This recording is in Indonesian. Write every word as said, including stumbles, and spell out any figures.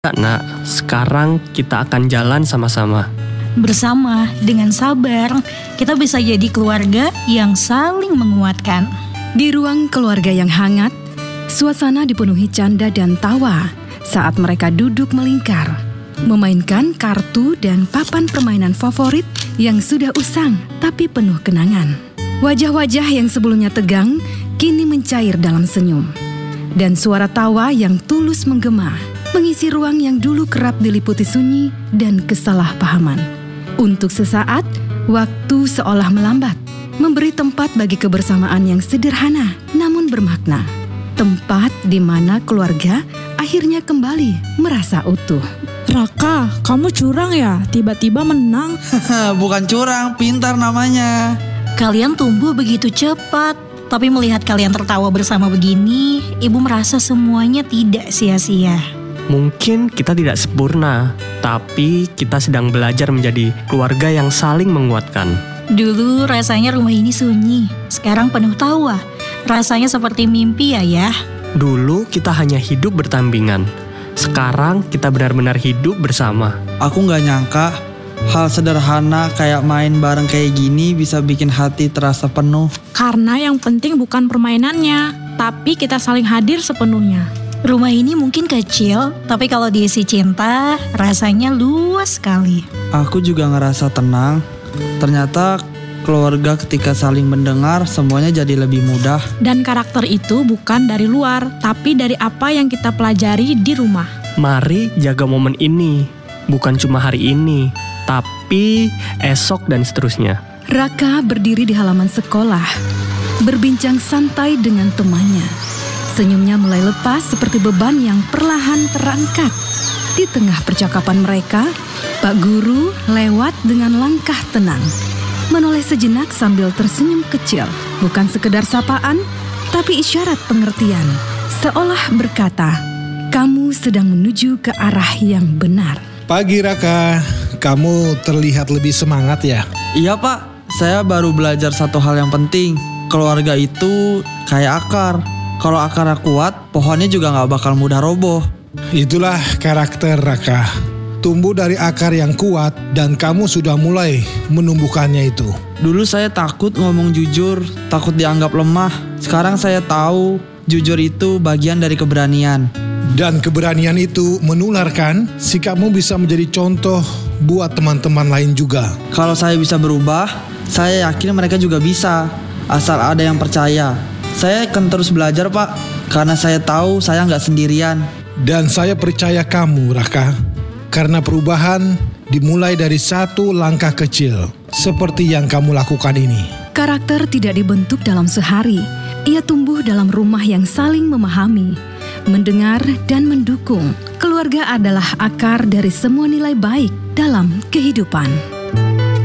Nak, sekarang kita akan jalan sama-sama. Bersama, dengan sabar, kita bisa jadi keluarga yang saling menguatkan. Di ruang keluarga yang hangat, suasana dipenuhi canda dan tawa saat mereka duduk melingkar, memainkan kartu dan papan permainan favorit yang sudah usang tapi penuh kenangan. Wajah-wajah yang sebelumnya tegang kini mencair dalam senyum. Dan suara tawa yang tulus menggema mengisi ruang yang dulu kerap diliputi sunyi dan kesalahpahaman. Untuk sesaat, waktu seolah melambat, memberi tempat bagi kebersamaan yang sederhana namun bermakna. Tempat di mana keluarga akhirnya kembali merasa utuh. Raka, kamu curang ya? Tiba-tiba menang. Bukan curang, pintar namanya. Kalian tumbuh begitu cepat, tapi melihat kalian tertawa bersama begini, ibu merasa semuanya tidak sia-sia. Mungkin kita tidak sempurna, tapi kita sedang belajar menjadi keluarga yang saling menguatkan. Dulu rasanya rumah ini sunyi, sekarang penuh tawa. Rasanya seperti mimpi ya ya. Dulu kita hanya hidup bertampingan, sekarang kita benar-benar hidup bersama. Aku gak nyangka hal sederhana kayak main bareng kayak gini bisa bikin hati terasa penuh. Karena yang penting bukan permainannya, tapi kita saling hadir sepenuhnya. Rumah ini mungkin kecil, tapi kalau diisi cinta, rasanya luas sekali. Aku juga ngerasa tenang. Ternyata keluarga ketika saling mendengar semuanya jadi lebih mudah. Dan karakter itu bukan dari luar, tapi dari apa yang kita pelajari di rumah. Mari jaga momen ini, bukan cuma hari ini, tapi esok dan seterusnya. Raka berdiri di halaman sekolah, berbincang santai dengan temannya. Senyumnya mulai lepas seperti beban yang perlahan terangkat. Di tengah percakapan mereka, Pak Guru lewat dengan langkah tenang, menoleh sejenak sambil tersenyum kecil. Bukan sekedar sapaan, tapi isyarat pengertian. Seolah berkata, kamu sedang menuju ke arah yang benar. Pagi Raka, kamu terlihat lebih semangat ya? Iya Pak, saya baru belajar satu hal yang penting. Keluarga itu kayak akar. Kalau akarnya kuat, pohonnya juga gak bakal mudah roboh. Itulah karakter Raka. Tumbuh dari akar yang kuat dan kamu sudah mulai menumbuhkannya itu. Dulu saya takut ngomong jujur, takut dianggap lemah. Sekarang saya tahu jujur itu bagian dari keberanian. Dan keberanian itu menularkan, sikapmu bisa menjadi contoh buat teman-teman lain juga. Kalau saya bisa berubah, saya yakin mereka juga bisa. Asal ada yang percaya. Saya akan terus belajar Pak, karena saya tahu saya nggak sendirian. Dan saya percaya kamu Raka, karena perubahan dimulai dari satu langkah kecil, seperti yang kamu lakukan ini. Karakter tidak dibentuk dalam sehari. Ia tumbuh dalam rumah yang saling memahami, mendengar dan mendukung. Keluarga adalah akar dari semua nilai baik dalam kehidupan.